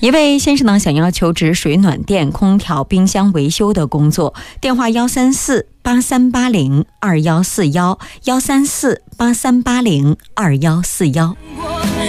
一位先生呢想要求职水暖店、空调、冰箱维修的工作，电话13483802141，13483802141。